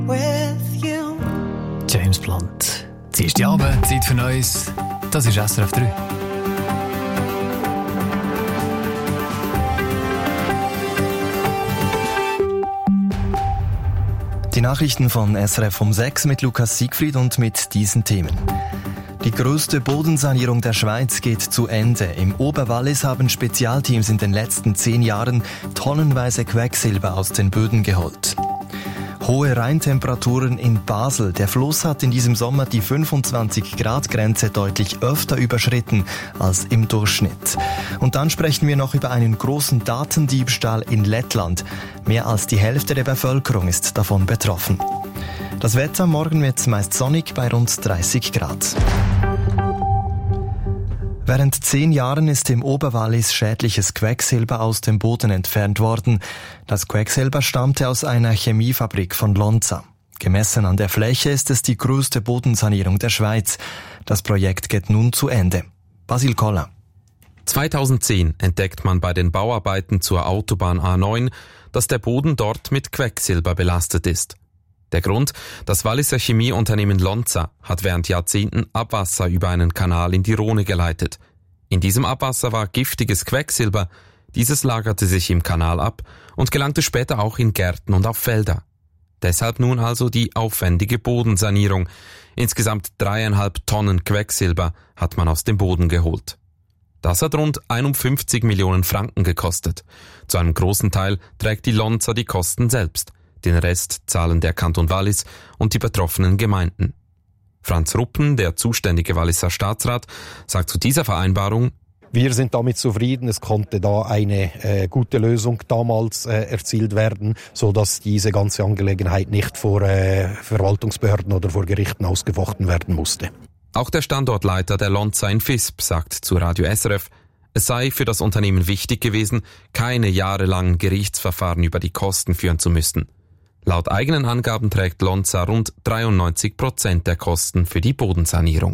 with you. James Blunt. Ziehst die Abend, Zeit für Neues. Das ist SRF 3. Die Nachrichten von SRF um 6 mit Lukas Siegfried und mit diesen Themen. Die größte Bodensanierung der Schweiz geht zu Ende. Im Oberwallis haben Spezialteams in den letzten 10 Jahren tonnenweise Quecksilber aus den Böden geholt. Hohe Rheintemperaturen in Basel. Der Fluss hat in diesem Sommer die 25-Grad-Grenze deutlich öfter überschritten als im Durchschnitt. Und dann sprechen wir noch über einen großen Datendiebstahl in Lettland. Mehr als die Hälfte der Bevölkerung ist davon betroffen. Das Wetter: morgen wird meist sonnig bei rund 30 Grad. Während 10 Jahren ist im Oberwallis schädliches Quecksilber aus dem Boden entfernt worden. Das Quecksilber stammte aus einer Chemiefabrik von Lonza. Gemessen an der Fläche ist es die größte Bodensanierung der Schweiz. Das Projekt geht nun zu Ende. Basil Koller. 2010 entdeckt man bei den Bauarbeiten zur Autobahn A9, dass der Boden dort mit Quecksilber belastet ist. Der Grund: das Walliser Chemieunternehmen Lonza hat während Jahrzehnten Abwasser über einen Kanal in die Rhone geleitet. In diesem Abwasser war giftiges Quecksilber. Dieses lagerte sich im Kanal ab und gelangte später auch in Gärten und auf Felder. Deshalb nun also die aufwendige Bodensanierung. Insgesamt 3,5 Tonnen Quecksilber hat man aus dem Boden geholt. Das hat rund 51 Millionen Franken gekostet. Zu einem großen Teil trägt die Lonza die Kosten selbst. Den Rest zahlen der Kanton Wallis und die betroffenen Gemeinden. Franz Ruppen, der zuständige Walliser Staatsrat, sagt zu dieser Vereinbarung: Wir sind damit zufrieden. Es konnte da eine gute Lösung damals erzielt werden, so dass diese ganze Angelegenheit nicht vor Verwaltungsbehörden oder vor Gerichten ausgefochten werden musste. Auch der Standortleiter der Lonza in Visp sagt zu Radio SRF, es sei für das Unternehmen wichtig gewesen, keine jahrelangen Gerichtsverfahren über die Kosten führen zu müssen. Laut eigenen Angaben trägt Lonza rund 93% der Kosten für die Bodensanierung.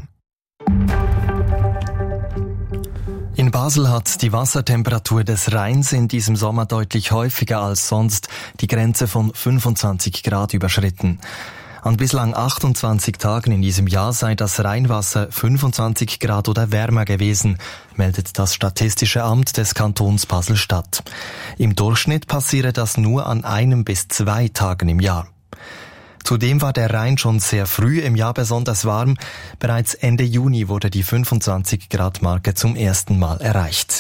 In Basel hat die Wassertemperatur des Rheins in diesem Sommer deutlich häufiger als sonst die Grenze von 25 Grad überschritten. An bislang 28 Tagen in diesem Jahr sei das Rheinwasser 25 Grad oder wärmer gewesen, meldet das Statistische Amt des Kantons Basel-Stadt. Im Durchschnitt passiere das nur an 1 bis 2 Tagen im Jahr. Zudem war der Rhein schon sehr früh im Jahr besonders warm. Bereits Ende Juni wurde die 25-Grad-Marke zum ersten Mal erreicht.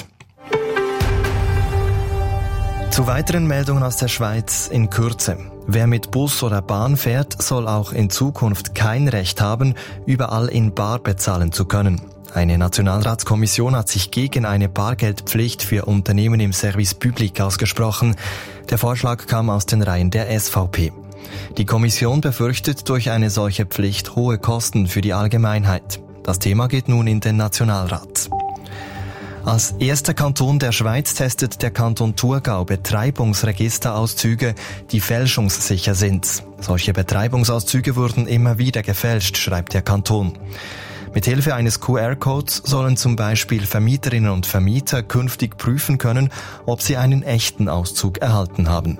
Zu weiteren Meldungen aus der Schweiz in Kürze. Wer mit Bus oder Bahn fährt, soll auch in Zukunft kein Recht haben, überall in bar bezahlen zu können. Eine Nationalratskommission hat sich gegen eine Bargeldpflicht für Unternehmen im Service Public ausgesprochen. Der Vorschlag kam aus den Reihen der SVP. Die Kommission befürchtet durch eine solche Pflicht hohe Kosten für die Allgemeinheit. Das Thema geht nun in den Nationalrat. Als erster Kanton der Schweiz testet der Kanton Thurgau Betreibungsregisterauszüge, die fälschungssicher sind. Solche Betreibungsauszüge wurden immer wieder gefälscht, schreibt der Kanton. Mithilfe eines QR-Codes sollen zum Beispiel Vermieterinnen und Vermieter künftig prüfen können, ob sie einen echten Auszug erhalten haben.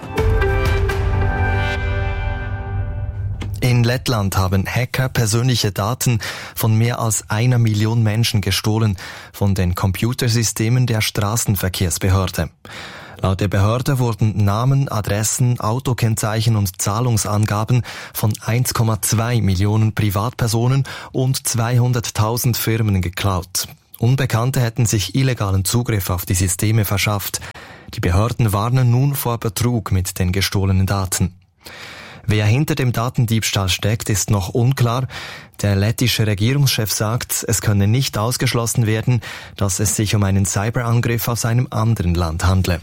In Lettland haben Hacker persönliche Daten von mehr als 1 Million Menschen gestohlen von den Computersystemen der Straßenverkehrsbehörde. Laut der Behörde wurden Namen, Adressen, Autokennzeichen und Zahlungsangaben von 1,2 Millionen Privatpersonen und 200.000 Firmen geklaut. Unbekannte hätten sich illegalen Zugriff auf die Systeme verschafft. Die Behörden warnen nun vor Betrug mit den gestohlenen Daten. Wer hinter dem Datendiebstahl steckt, ist noch unklar. Der lettische Regierungschef sagt, es könne nicht ausgeschlossen werden, dass es sich um einen Cyberangriff aus einem anderen Land handle.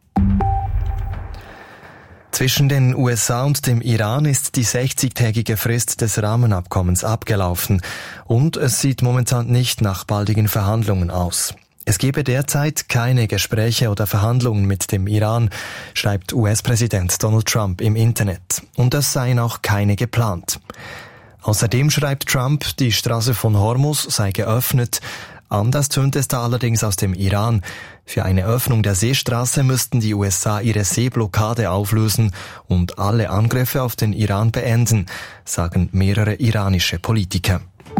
Zwischen den USA und dem Iran ist die 60-tägige Frist des Rahmenabkommens abgelaufen und es sieht momentan nicht nach baldigen Verhandlungen aus. Es gebe derzeit keine Gespräche oder Verhandlungen mit dem Iran, schreibt US-Präsident Donald Trump im Internet. Und es seien auch keine geplant. Außerdem schreibt Trump, die Straße von Hormuz sei geöffnet, Anders tönt es da allerdings aus dem Iran. Für eine Öffnung der Seestraße müssten die USA ihre Seeblockade auflösen und alle Angriffe auf den Iran beenden, sagen mehrere iranische Politiker.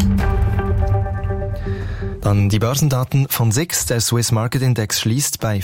Dann die Börsendaten von SIX. Der Swiss Market Index schließt bei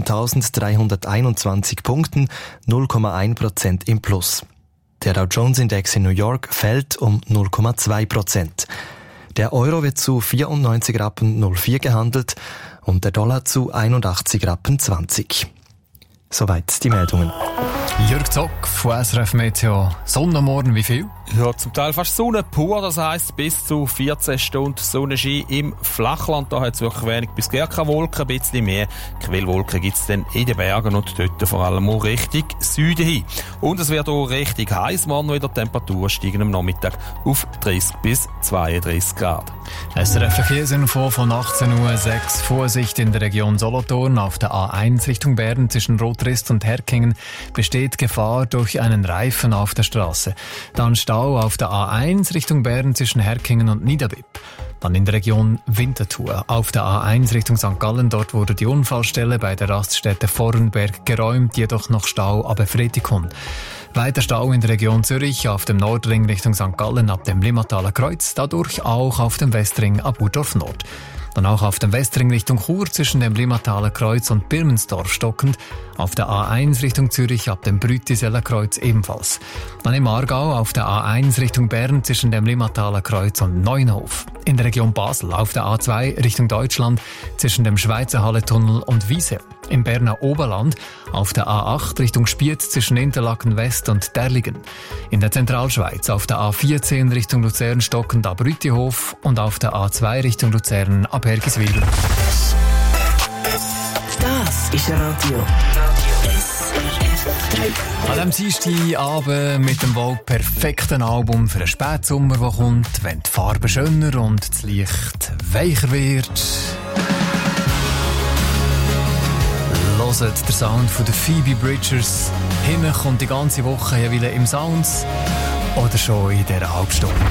14.321 Punkten, 0,1% im Plus. Der Dow Jones Index in New York fällt um 0,2%. Der Euro wird zu 94,04 Rappen gehandelt und der Dollar zu 81,20 Rappen. Soweit die Meldungen. Jörg Zock von SRF Meteo. Sonne morgen, wie viel? Ja, zum Teil fast Sonne pur, das heisst bis zu 14 Stunden Sonnenschein im Flachland. Da hat es wirklich wenig bis gar keine Wolken, ein bisschen mehr Quellwolken gibt es dann in den Bergen und dort vor allem auch Richtung Süden hin. Und es wird auch richtig heiß, morgen wieder Temperaturen steigen am Nachmittag auf 30 bis 32 Grad. SRF Verkehrsinfo von 18.06 Uhr. Vorsicht in der Region Solothurn auf der A1 Richtung Bern zwischen Rotrist und Herkingen besteht Gefahr durch einen Reifen auf der Straße. Dann Stau auf der A1 Richtung Bern zwischen Herkingen und Niederbipp. Dann in der Region Winterthur. Auf der A1 Richtung St. Gallen, dort wurde die Unfallstelle bei der Raststätte Vorrenberg geräumt, jedoch noch Stau ab Fretikon. Weiter Stau in der Region Zürich auf dem Nordring Richtung St. Gallen ab dem Limmataler Kreuz, dadurch auch auf dem Westring ab Urdorf Nord. Dann auch auf dem Westring Richtung Chur zwischen dem Limmataler Kreuz und Birmensdorf stockend. Auf der A1 Richtung Zürich ab dem Brütiseller Kreuz ebenfalls. Dann im Aargau auf der A1 Richtung Bern zwischen dem Limmataler Kreuz und Neunhof. In der Region Basel auf der A2 Richtung Deutschland zwischen dem Schweizer Halletunnel und Wiese. Im Berner Oberland auf der A8 Richtung Spiez zwischen Interlaken West und Derligen. In der Zentralschweiz auf der A14 Richtung Luzern stockend ab Rütihof und auf der A2 Richtung Luzern ab Hergiswil. Das ist Radio. An diesem Dienstagabend mit dem wohl perfekten Album für einen Spätsommer, der kommt, wenn die Farbe schöner und das Licht weicher wird. Hört der Sound von der Phoebe Bridgers. Hinten kommt die ganze Woche jeweils im Sounds oder schon in dieser Halbstunde.